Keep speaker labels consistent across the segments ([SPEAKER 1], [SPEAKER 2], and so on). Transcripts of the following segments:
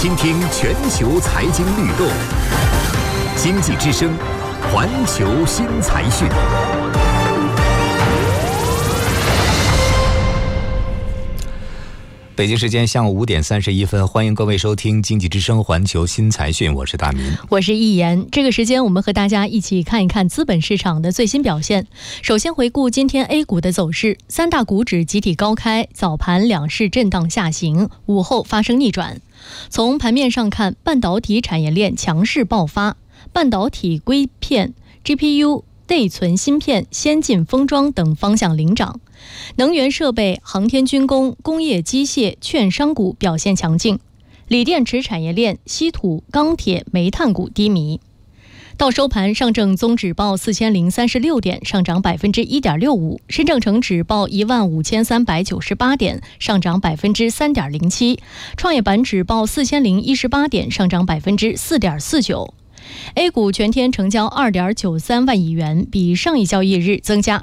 [SPEAKER 1] 倾听全球财经律动，经济之声，环球新财讯。北京时间下午5点31分，欢迎各位收听经济之声环球新财讯，我是大民，
[SPEAKER 2] 我是易言。这个时间我们和大家一起看一看资本市场的最新表现。首先回顾今天 A 股的走势，三大股指集体高开，早盘两市震荡下行，午后发生逆转。从盘面上看，半导体产业链强势爆发，半导体硅片、GPU、内存芯片、先进封装等方向领涨。能源设备、航天军工、工业机械、券商股表现强劲，锂电池产业链、稀土、钢铁、煤炭股低迷。到收盘，上证综指报4036点，上涨1.65%；深证成指报15398点，上涨3.07%；创业板指报4018点，上涨4.49%。A 股全天成交2.93万亿元，比上一交易日增加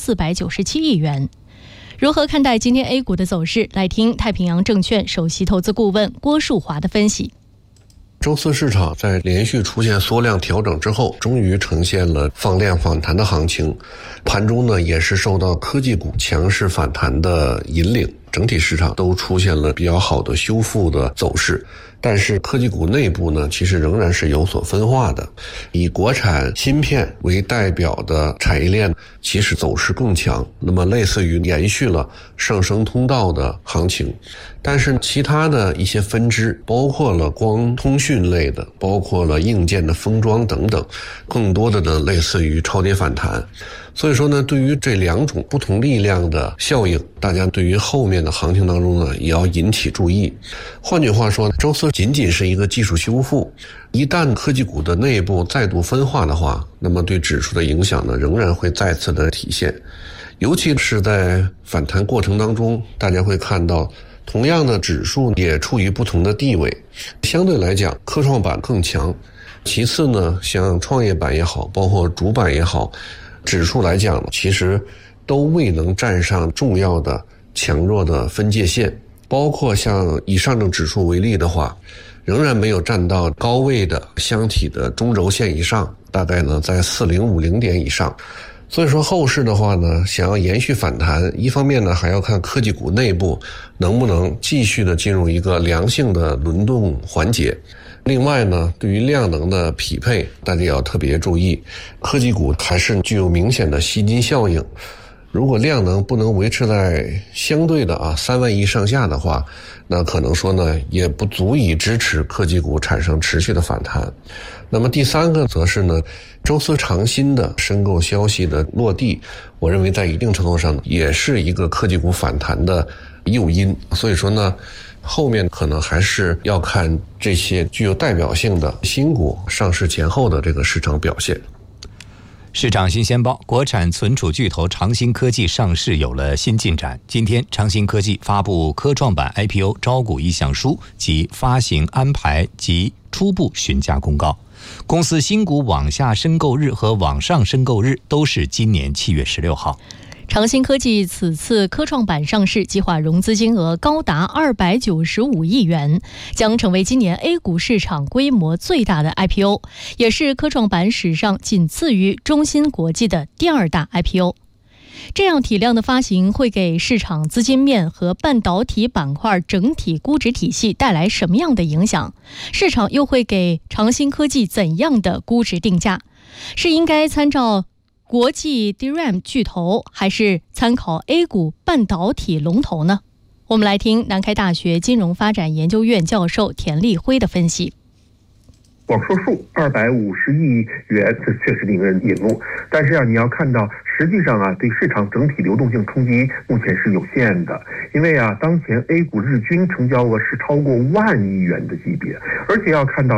[SPEAKER 2] 3497亿元。如何看待今天 A 股的走势？来听太平洋证券首席投资顾问郭树华的分析。
[SPEAKER 3] 周四市场在连续出现缩量调整之后，终于呈现了放量反弹的行情。盘中呢，也是受到科技股强势反弹的引领，整体市场都出现了比较好的修复的走势。但是科技股内部呢，其实仍然是有所分化的。以国产芯片为代表的产业链其实走势更强，那么类似于延续了上升通道的行情。但是其他的一些分支，包括了光通讯类的，包括了硬件的封装等等，更多的呢类似于超跌反弹。所以说呢，对于这两种不同力量的效应，大家对于后面的行情当中呢，也要引起注意。换句话说，周四仅仅是一个技术修复，一旦科技股的内部再度分化的话，那么对指数的影响呢，仍然会再次的体现。尤其是在反弹过程当中，大家会看到同样的指数也处于不同的地位，相对来讲科创板更强，其次呢，像创业板也好，包括主板也好，指数来讲其实都未能站上重要的强弱的分界线，包括像以上证指数为例的话，仍然没有站到高位的箱体的中轴线以上，大概呢在4050点以上。所以说后市的话呢，想要延续反弹，一方面呢还要看科技股内部能不能继续的进入一个良性的轮动环节。另外呢，对于量能的匹配，大家也要特别注意，科技股还是具有明显的吸金效应。如果量能不能维持在相对的3万亿上下的话，那可能说呢，也不足以支持科技股产生持续的反弹。那么第三个则是呢，周四长新的申购消息的落地，我认为在一定程度上也是一个科技股反弹的诱因。所以说呢，后面可能还是要看这些具有代表性的新股上市前后的这个市场表现。
[SPEAKER 1] 市场新鲜报，国产存储巨头长新科技上市有了新进展。今天，长新科技发布科创板 IPO 招股意向书及发行安排及初步询价公告。公司新股网下申购日和网上申购日都是今年7月16号。
[SPEAKER 2] 长新科技此次科创板上市计划融资金额高达295亿元，将成为今年 A 股市场规模最大的 IPO， 也是科创板史上仅次于中芯国际的第二大 IPO。这样体量的发行会给市场资金面和半导体板块整体估值体系带来什么样的影响？市场又会给长新科技怎样的估值定价？是应该参照国际 DRAM 巨头，还是参考 A 股半导体龙头呢？我们来听南开大学金融发展研究院教授田立辉的分析。
[SPEAKER 4] 广说数250亿元，这确实令人引怒。但是你要看到，实际上对市场整体流动性冲击目前是有限的。因为当前 A 股日均成交额是超过1万亿元的级别，而且要看到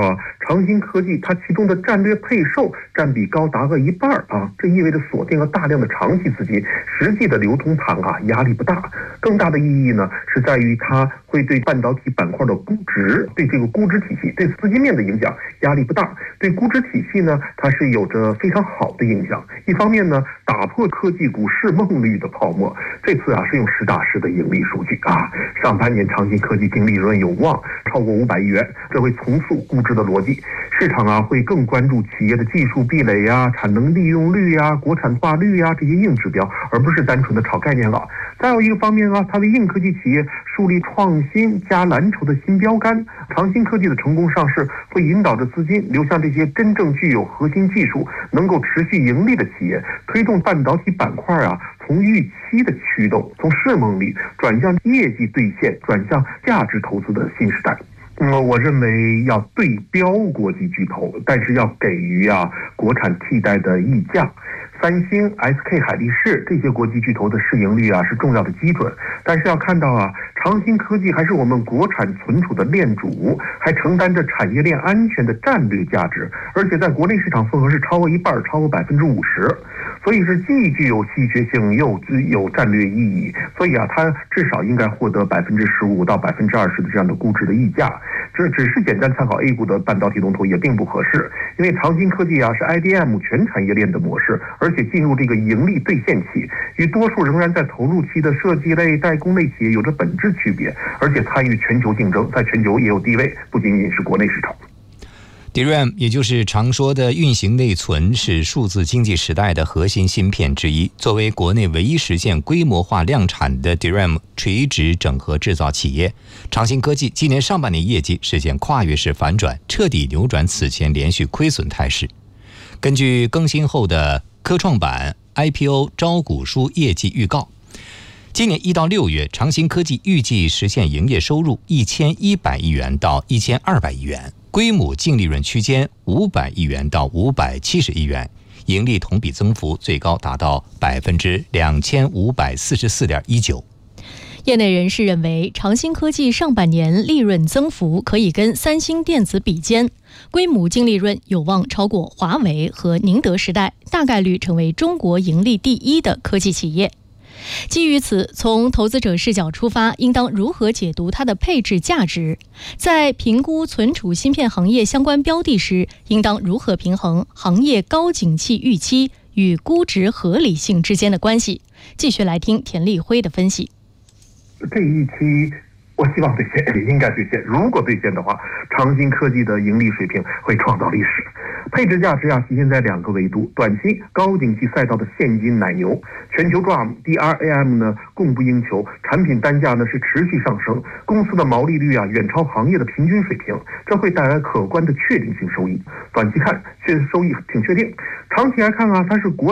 [SPEAKER 4] 长兴科技它其中的战略配售占比高达个1半啊，这意味着锁定了大量的长期资金，实际的流通盘压力不大。更大的意义呢是在于它会对半导体板块的估值，对这个估值体系，对资金面的影响压力不大。对估值体系呢，它是有着非常好的影响。一方面呢，打破科技股市梦率的泡沫，这次是用实打实的盈利数据上半年长兴科技净利润有望超过500亿元，这会重塑估值的逻辑。市场会更关注企业的技术壁垒产能利用率国产化率这些硬指标，而不是单纯的炒概念了。再有一个方面它为硬科技企业树立创新加蓝筹的新标杆。长兴科技的成功上市会引导着资金流向这些真正具有核心技术、能够持续盈利的企业，推动半导体板块从预期的驱动，从市梦率转向业绩兑现，转向价值投资的新时代。我认为要对标国际巨头，但是要给予国产替代的溢价。三星、SK 海力士这些国际巨头的市盈率是重要的基准，但是要看到长兴科技还是我们国产存储的链主，还承担着产业链安全的战略价值，而且在国内市场份额是超过1半，超过50%，所以是既具有稀缺性又具有战略意义，所以它至少应该获得15%到20%的这样的估值的溢价。这只是简单参考 A 股的半导体龙头也并不合适，因为长兴科技是 IDM 全产业链的模式，而且进入这个盈利兑现期，与多数仍然在投入期的设计类、代工类企业有着本质区别，而且参与全球竞争，在全球也有地位，不仅仅是国内市场。
[SPEAKER 1] DRAM 也就是常说的运行内存，是数字经济时代的核心芯片之一。作为国内唯一实现规模化量产的 DRAM 垂直整合制造企业，长兴科技今年上半年业绩实现跨越式反转，彻底扭转此前连续亏损态势。根据更新后的科创板 IPO 招股书业绩预告，今年1到6月，长兴科技预计实现营业收入1100亿元到1200亿元，规模净利润区间500亿元到570亿元，盈利同比增幅最高达到2544.19%。
[SPEAKER 2] 业内人士认为，长兴科技上半年利润增幅可以跟三星电子比肩，规模净利润有望超过华为和宁德时代，大概率成为中国盈利第1的科技企业。基于此，从投资者视角出发，应当如何解读它的配置价值？在评估存储芯片行业相关标的时，应当如何平衡行业高景气预期与估值合理性之间的关系？继续来听田立辉的分析。
[SPEAKER 4] 这一期我希望兑现，也应该兑现。如果兑现的话，长兴科技的盈利水平会创造历史。配置价值体现在2个维度：短期高景气赛道的现金奶牛，全球 DRAM 呢供不应求，产品单价呢是持续上升，公司的毛利率远超行业的平均水平，这会带来可观的确定性收益。短期看，收益挺确定；长期来看它是国